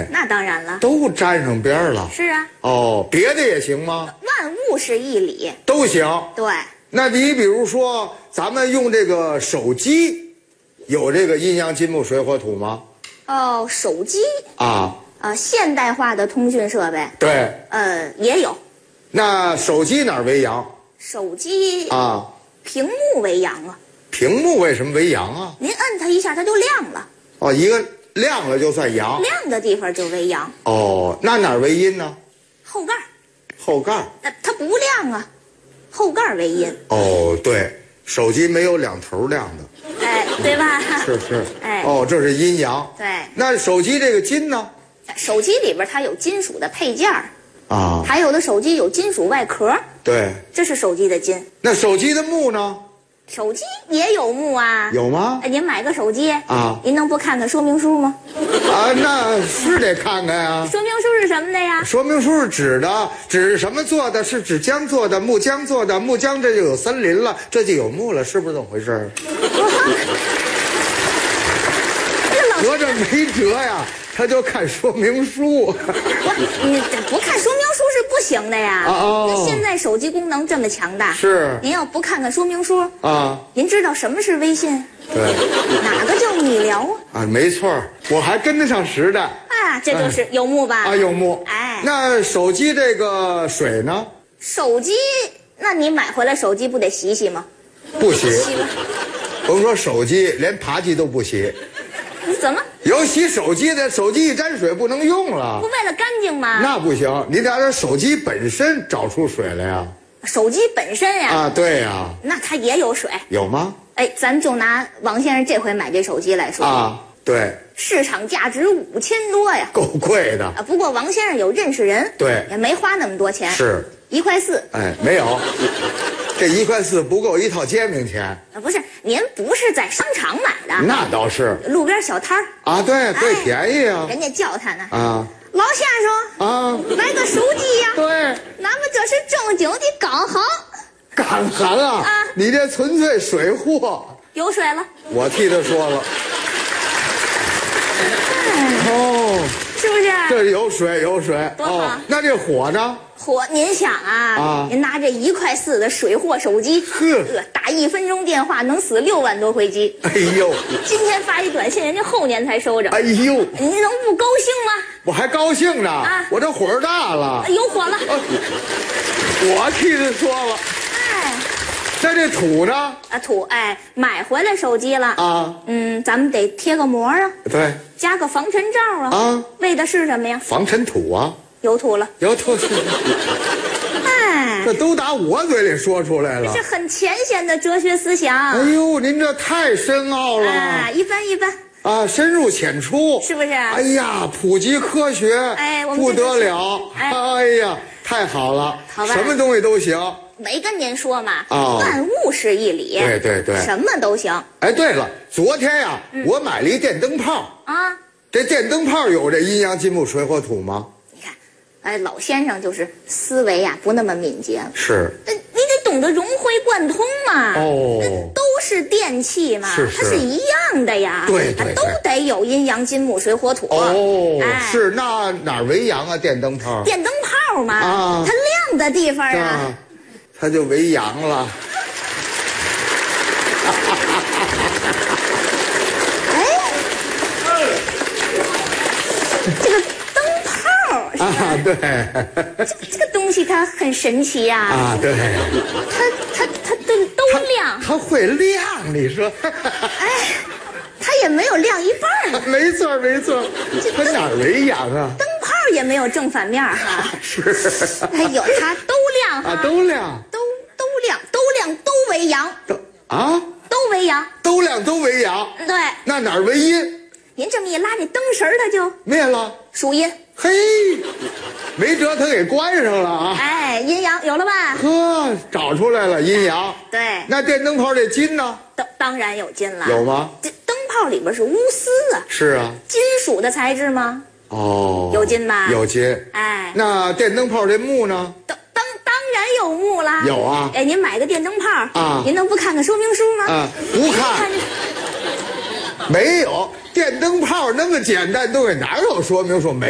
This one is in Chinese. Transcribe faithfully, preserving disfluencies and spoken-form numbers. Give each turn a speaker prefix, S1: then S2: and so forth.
S1: 那当然了，
S2: 都沾上边儿了。
S1: 是啊。
S2: 哦，别的也行吗？
S1: 万物是一理，
S2: 都行。
S1: 对。
S2: 那你比如说，咱们用这个手机，有这个阴阳金木水火土吗？
S1: 哦，手机
S2: 啊，
S1: 呃，现代化的通讯设备，
S2: 对，
S1: 呃，也有。
S2: 那手机哪儿为阳？
S1: 手机
S2: 啊，
S1: 屏幕为阳啊。
S2: 屏幕为什么为阳啊？
S1: 您摁它一下，它就亮了。
S2: 哦，一个亮了就算阳。
S1: 亮的地方就为阳。
S2: 哦，那哪儿为阴呢？
S1: 后盖。
S2: 后盖。
S1: 那它不亮啊，后盖为阴。
S2: 哦，对，手机没有两头亮的。
S1: 哎，对吧？
S2: 是是。
S1: 哎。
S2: 哦，这是阴阳。
S1: 对。
S2: 那手机这个金呢？
S1: 手机里边它有金属的配件儿。
S2: 啊。
S1: 还有的手机有金属外壳。
S2: 对。
S1: 这是手机的金。
S2: 那手机的木呢？
S1: 手机也有木啊。
S2: 有吗？
S1: 哎，您买个手机
S2: 啊，
S1: 您能不看看说明书吗？
S2: 啊，那是得看看呀。
S1: 说明书是什么的呀？
S2: 说明书是纸的，纸是什么做的？是纸浆做的，木浆做的，木浆这就有森林了，这就有木了，是不是这么回事？合着没辙呀，他就看说明书。
S1: 不，你不看说明书是不行的呀。
S2: 哦，
S1: 那现在手机功能这么强大，
S2: 是
S1: 您要不看看说明书
S2: 啊，
S1: 您知道什么是微信？
S2: 对，
S1: 哪个叫米聊啊？
S2: 啊，没错，我还跟得上时代。
S1: 啊，这就是有木吧？
S2: 啊，有木。
S1: 哎，
S2: 那手机这个水呢？
S1: 手机，那你买回来手机不得洗洗吗？
S2: 不洗。
S1: 洗吧。
S2: 甭说手机，连扒机都不洗。
S1: 你怎么？
S2: 有洗手机的，手机一沾水不能用了。
S1: 不为了干净吗？
S2: 那不行，你得让手机本身找出水来呀。
S1: 手机本身呀？
S2: 啊，对呀。
S1: 那它也有水。
S2: 有吗？
S1: 哎，咱就拿王先生这回买这手机来说
S2: 啊，对，
S1: 市场价值五千多呀，
S2: 够贵的
S1: 啊。不过王先生有认识人，
S2: 对，
S1: 也没花那么多钱，
S2: 是
S1: 一块四。
S2: 哎，没有，这一块四不够一套煎饼钱。
S1: 啊，不是，您不是在商场买的？
S2: 那倒是，
S1: 路边小摊儿
S2: 啊，对对，
S1: 哎、
S2: 便宜啊。
S1: 人家叫他呢
S2: 啊，
S1: 老先生
S2: 啊，
S1: 买个手机呀。
S2: 对，
S1: 咱们这是正经的港行。
S2: 港行啊！
S1: 啊，
S2: 你这纯粹水货。
S1: 有水了。
S2: 我替他说了。哦，
S1: 是不是？
S2: 这有水有水。
S1: 多好。
S2: 哦，那这火呢？
S1: 火，您想啊，
S2: 啊
S1: 您拿这一块四的水货手机，
S2: 呵，
S1: 呃，打一分钟电话能死六万多回机。
S2: 哎呦，
S1: 今天发一短信，人家后年才收着。
S2: 哎呦，
S1: 您能不高兴吗？
S2: 我还高兴呢，
S1: 啊，
S2: 我这火儿大了，
S1: 有火了。
S2: 啊，我替他说了。
S1: 哎，
S2: 那这土呢？
S1: 啊，土，哎，买回来手机了
S2: 啊，
S1: 嗯，咱们得贴个膜啊，
S2: 对，
S1: 加个防尘罩啊，
S2: 啊，
S1: 为的是什么呀？
S2: 防尘土啊，
S1: 有土了。
S2: 有土。
S1: 哎，
S2: 这都打我嘴里说出来了。
S1: 这是很浅显的哲学思想。
S2: 哎呦，您这太深奥了。
S1: 啊，一般一般。
S2: 啊，深入浅出，
S1: 是不是？
S2: 哎呀，普及科学，
S1: 哎，我们
S2: 不得了，
S1: 哎，
S2: 哎呀，太好了，
S1: 好吧，
S2: 什么东西都行。
S1: 没跟您说嘛，
S2: 哦，
S1: 万物是一理，
S2: 对对对，
S1: 什么都行。
S2: 哎，对了，昨天呀，嗯、我买了一电灯泡
S1: 啊，
S2: 这电灯泡有这阴阳金木水火土吗？
S1: 你看，哎，老先生就是思维呀、啊、不那么敏捷，
S2: 是，
S1: 呃，你得懂得融会贯通嘛。
S2: 哦，
S1: 都是电器嘛，
S2: 是是
S1: 它是一样的呀，
S2: 对对对，
S1: 都得有阴阳金木水火土。
S2: 哦，
S1: 哎、
S2: 是，那哪儿为阳啊？电灯泡？
S1: 电灯泡嘛，
S2: 啊，
S1: 它亮的地方啊。
S2: 啊他就为阳了。
S1: 哎，这个灯泡是吧？
S2: 啊，对。
S1: 这这个东西它很神奇呀。
S2: 啊，对。
S1: 它它它都都亮。
S2: 它会亮，你说？
S1: 哎，它也没有亮一半儿。
S2: 没错没错，它哪儿为阳啊？
S1: 灯泡也没有正反面哈。
S2: 是。
S1: 哎呦，它都亮哈。
S2: 啊，都亮。
S1: 都。都亮，都亮，都为阳。
S2: 都啊，
S1: 都为阳，
S2: 都亮都为阳。
S1: 对，
S2: 那哪儿为阴？
S1: 您这么一拉，这灯神儿它就
S2: 灭了，
S1: 属阴。
S2: 嘿，没辙，他给关上了啊。
S1: 哎，阴阳有了吧？
S2: 呵，找出来了阴阳。
S1: 对，
S2: 那电灯泡这金呢？
S1: 当当然有金了。
S2: 有吗？
S1: 这灯泡里边是钨丝啊。
S2: 是啊。
S1: 金属的材质吗？
S2: 哦，
S1: 有金吧？
S2: 有金。
S1: 哎，
S2: 那电灯泡这木呢？
S1: 当然有木啦，
S2: 有啊！
S1: 哎，您买个电灯泡
S2: 啊，
S1: 您能不看看说明书吗？
S2: 啊，不看，没有电灯泡那么简单东西，哪有说明书？没。